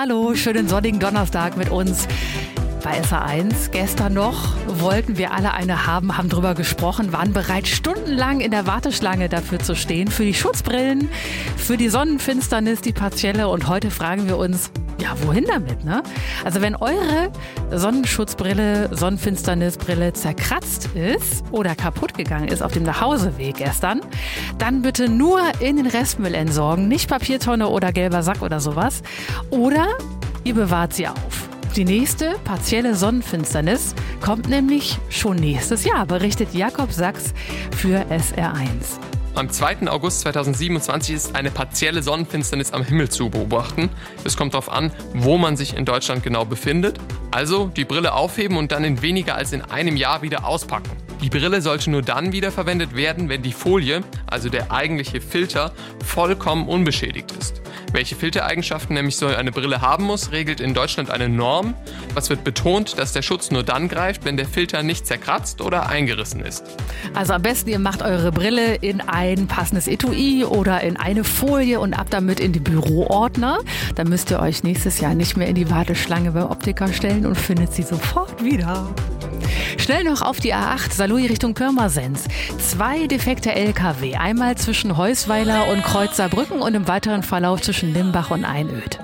Hallo, schönen sonnigen Donnerstag mit uns bei SA1. Gestern noch wollten wir alle eine haben drüber gesprochen, waren bereits stundenlang in der Warteschlange dafür zu stehen, für die Schutzbrillen, für die Sonnenfinsternis, die partielle. Und heute fragen wir uns, ja, wohin damit, ne? Also wenn eure Sonnenschutzbrille, Sonnenfinsternisbrille zerkratzt ist oder kaputt gegangen ist auf dem Nachhauseweg gestern, dann bitte nur in den Restmüll entsorgen, nicht Papiertonne oder gelber Sack oder sowas. Oder ihr bewahrt sie auf. Die nächste partielle Sonnenfinsternis kommt nämlich schon nächstes Jahr, berichtet Jakob Sachs für SR1. Am 2. August 2027 ist eine partielle Sonnenfinsternis am Himmel zu beobachten. Es kommt darauf an, wo man sich in Deutschland genau befindet. Also die Brille aufheben und dann in weniger als in einem Jahr wieder auspacken. Die Brille sollte nur dann wiederverwendet werden, wenn die Folie, also der eigentliche Filter, vollkommen unbeschädigt ist. Welche Filtereigenschaften nämlich so eine Brille haben muss, regelt in Deutschland eine Norm. Was wird betont, dass der Schutz nur dann greift, wenn der Filter nicht zerkratzt oder eingerissen ist. Also am besten, ihr macht eure Brille in ein passendes Etui oder in eine Folie und ab damit in die Büroordner. Dann müsst ihr euch nächstes Jahr nicht mehr in die Warteschlange beim Optiker stellen und findet sie sofort wieder. Schnell noch auf die A8, Saarlouis Richtung Pirmasens. 2 defekte LKW, einmal zwischen Heusweiler und Kreuz Saarbrücken und im weiteren Verlauf zwischen Limbach und Einöd.